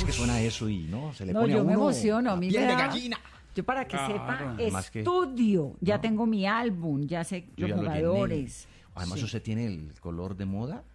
que suena eso y no, se le No, pone a yo uno me emociono, a mí me piel de da... gallina. Yo para que Claro, sepa, además que- estudio, ya ¿no? tengo mi álbum, ya sé Yo los ya lo llené. jugadores. Además Sí. usted tiene el color de moda.